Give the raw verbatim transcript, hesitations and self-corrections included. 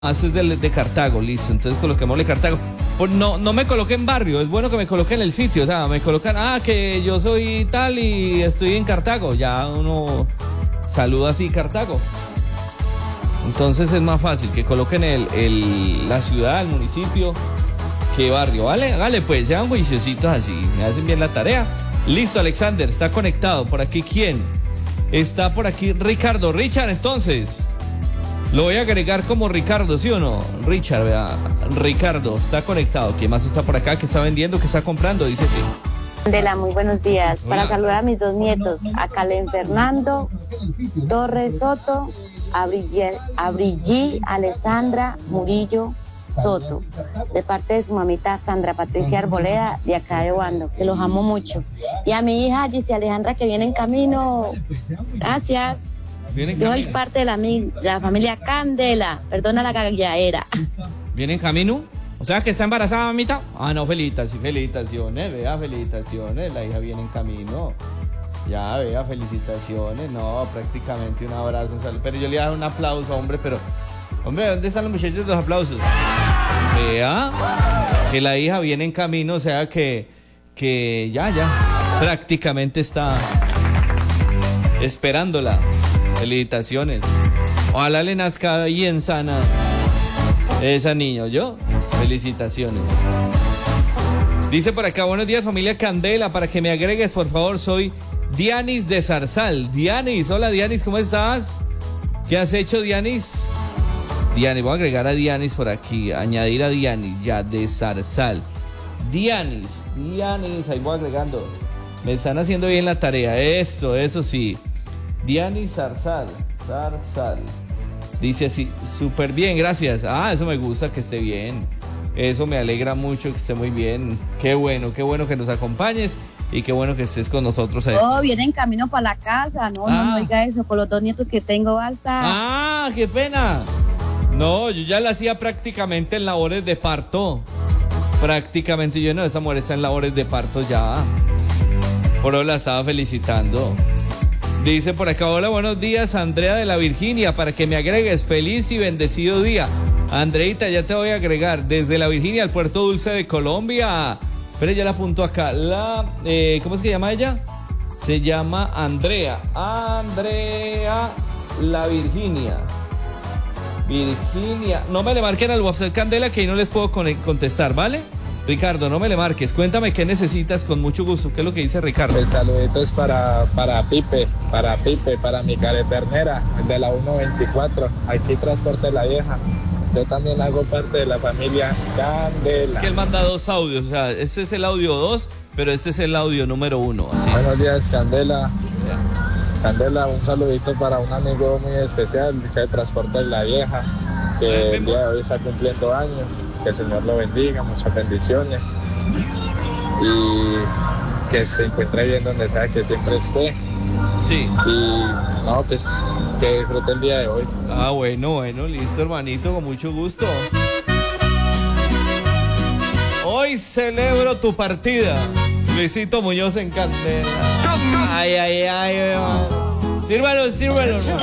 es de, de Cartago, listo, entonces coloquémosle Cartago. Pues no, no me coloqué en barrio, es bueno que me coloque en el sitio, o sea, me colocan, ah, que yo soy tal y estoy en Cartago, ya uno saluda así Cartago. Entonces es más fácil que coloquen el, el, la ciudad, el municipio, que barrio, ¿vale? Hágale pues, sean juiciositos así, me hacen bien la tarea. Listo, Alexander, está conectado, por aquí, ¿quién? Está por aquí Ricardo, Richard, entonces... Lo voy a agregar como Ricardo, ¿sí o no? Richard, vea, Ricardo, está conectado. ¿Quién más está por acá? ¿Qué está vendiendo? ¿Qué está comprando? Dice sí. Candela, muy buenos días. Hola. Para saludar a mis dos nietos, a Calen Fernando Torres Soto, a Brigitte, a Brigitte Alessandra Murillo Soto, de parte de su mamita Sandra Patricia Arboleda, de acá de Obando, que los amo mucho. Y a mi hija Giselle Alejandra, que viene en camino. Gracias. ¿Viene en Yo soy camino? parte de la, de la familia Candela. Perdona la gallaera. ¿Viene en camino? O sea, que está embarazada, mamita. Ah, no, felicitaciones, felicitaciones, vea, felicitaciones. La hija viene en camino. Ya, vea, felicitaciones. No, prácticamente un abrazo, un saludo. Pero yo le voy a dar un aplauso, hombre, pero... Hombre, ¿dónde están los muchachos de los aplausos? Vea, que la hija viene en camino, o sea que... Que ya, ya, prácticamente está esperándola. Felicitaciones. Ojalá le nazca bien sana esa niña, ¿yo? Felicitaciones. Dice por acá, buenos días familia Candela, para que me agregues por favor, soy Dianis de Zarzal. Dianis, hola Dianis, ¿cómo estás? ¿Qué has hecho Dianis? Dianis, voy a agregar a Dianis por aquí, añadir a Dianis, ya, de Zarzal. Dianis, Dianis, ahí voy agregando. Me están haciendo bien la tarea, eso, eso sí. Dianis Zarzal, Zarzal. Dice así, súper bien, gracias. Ah, eso me gusta, que esté bien. Eso me alegra mucho, que esté muy bien. Qué bueno, qué bueno que nos acompañes y qué bueno que estés con nosotros. A Oh, viene en camino para la casa. No, Ah. no, no diga eso. Con los dos nietos que tengo, basta. Ah, qué pena. No, yo ya la hacía prácticamente en labores de parto. Prácticamente yo no, esta mujer está en labores de parto ya. Por eso la estaba felicitando. Dice por acá, hola, buenos días, Andrea de la Virginia, para que me agregues, feliz y bendecido día. Andreita, ya te voy a agregar, desde la Virginia al Puerto Dulce de Colombia. Pero ya la apunto acá, la, eh, ¿cómo es que llama ella? Se llama Andrea, Andrea la Virginia. Virginia, no me le marquen al WhatsApp Candela, que ahí no les puedo contestar, ¿vale? Ricardo, no me le marques, cuéntame qué necesitas con mucho gusto, ¿qué es lo que dice Ricardo? El saludito es para, para Pipe, para Pipe, para mi careternera, el de la uno veinticuatro, aquí Transporte La Vieja. Yo también hago parte de la familia Candela. Es que él manda dos audios, o sea, este es el audio dos, pero este es el audio número uno. Así. Buenos días, Candela. Candela, un saludito para un amigo muy especial que Transporte La Vieja, que el día de hoy está cumpliendo años. Que el Señor lo bendiga, muchas bendiciones y que se encuentre bien donde sea que siempre esté. Sí. Y no, pues que disfrute el día de hoy. Ah, bueno, bueno, listo, hermanito, con mucho gusto. Hoy celebro tu partida. Luisito Muñoz en Candela. Ay, ay, ay, ay. Sírvalo, sírvalo.